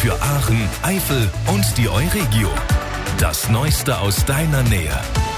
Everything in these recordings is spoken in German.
für Aachen, Eifel und die Euregio. Das Neueste aus deiner Nähe.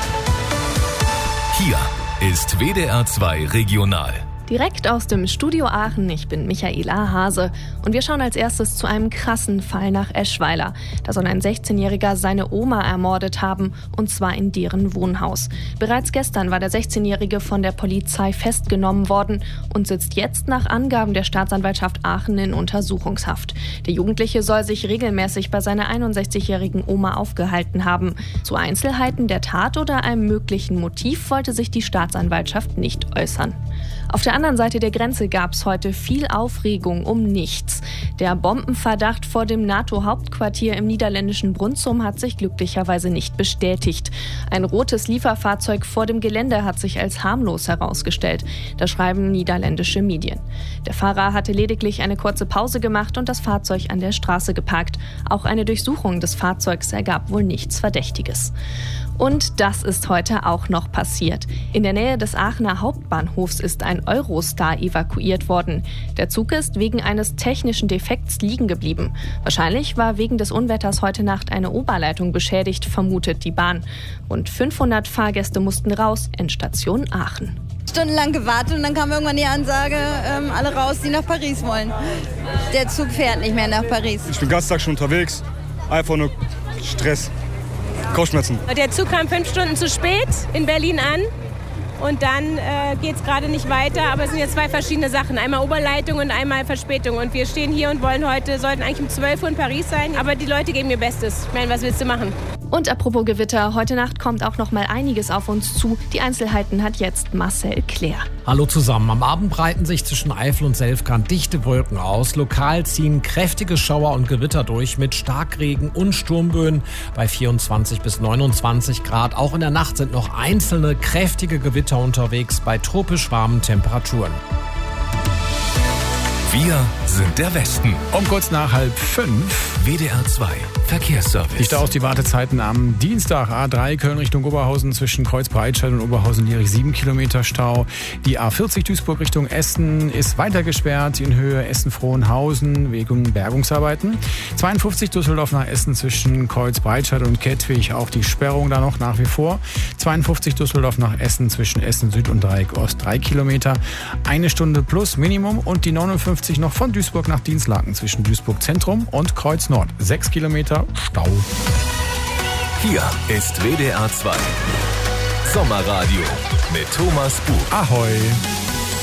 Hier ist WDR 2 Regional. Direkt aus dem Studio Aachen, ich bin Michaela Hase und wir schauen als erstes zu einem krassen Fall nach Eschweiler. Da soll ein 16-Jähriger seine Oma ermordet haben, und zwar in deren Wohnhaus. Bereits gestern war der 16-Jährige von der Polizei festgenommen worden und sitzt jetzt nach Angaben der Staatsanwaltschaft Aachen in Untersuchungshaft. Der Jugendliche soll sich regelmäßig bei seiner 61-jährigen Oma aufgehalten haben. Zu Einzelheiten der Tat oder einem möglichen Motiv wollte sich die Staatsanwaltschaft nicht äußern. Auf der anderen Seite der Grenze gab es heute viel Aufregung um nichts. Der Bombenverdacht vor dem NATO-Hauptquartier im niederländischen Brunssum hat sich glücklicherweise nicht bestätigt. Ein rotes Lieferfahrzeug vor dem Gelände hat sich als harmlos herausgestellt. Das schreiben niederländische Medien. Der Fahrer hatte lediglich eine kurze Pause gemacht und das Fahrzeug an der Straße geparkt. Auch eine Durchsuchung des Fahrzeugs ergab wohl nichts Verdächtiges. Und das ist heute auch noch passiert. In der Nähe des Aachener Hauptbahnhofs ist ein Eurostar evakuiert worden. Der Zug ist wegen eines technischen Defekts liegen geblieben. Wahrscheinlich war wegen des Unwetters heute Nacht eine Oberleitung beschädigt, vermutet die Bahn. Rund 500 Fahrgäste mussten raus, Endstation Aachen. Stundenlang gewartet und dann kam irgendwann die Ansage, alle raus, die nach Paris wollen. Der Zug fährt nicht mehr nach Paris. Ich bin den ganzen Tag schon unterwegs, einfach nur Stress. Kopfschmerzen. Der Zug kam 5 Stunden zu spät in Berlin an und dann geht es gerade nicht weiter. Aber es sind jetzt 2 verschiedene Sachen. Einmal Oberleitung und einmal Verspätung. Und wir stehen hier und sollten eigentlich um 12 Uhr in Paris sein. Aber die Leute geben ihr Bestes. Ich meine, was willst du machen? Und apropos Gewitter, heute Nacht kommt auch noch mal einiges auf uns zu. Die Einzelheiten hat jetzt Marcel Claire. Hallo zusammen. Am Abend breiten sich zwischen Eifel und Selfkant dichte Wolken aus. Lokal ziehen kräftige Schauer und Gewitter durch mit Starkregen und Sturmböen bei 24 bis 29 Grad. Auch in der Nacht sind noch einzelne kräftige Gewitter unterwegs bei tropisch warmen Temperaturen. Wir sind der Westen. Um kurz nach 4:30. WDR 2 Verkehrsservice. Dichter aus die Wartezeiten am Dienstag. A3 Köln Richtung Oberhausen zwischen Kreuz-Breitscheid und Oberhausen-Lierich 7 Kilometer Stau. Die A40 Duisburg Richtung Essen ist weiter gesperrt in Höhe Essen-Frohnhausen wegen Bergungsarbeiten. 52 Düsseldorf nach Essen zwischen Kreuz-Breitscheid und Kettwig, auch die Sperrung da noch nach wie vor. 52 Düsseldorf nach Essen zwischen Essen Süd und Dreieck Ost 3 Kilometer. 1 Stunde plus Minimum und die 59 noch von Duisburg nach Dinslaken zwischen Duisburg Zentrum und Kreuz Nord. 6 Kilometer Stau. Hier ist WDR 2 Sommerradio mit Thomas Buch. Ahoi!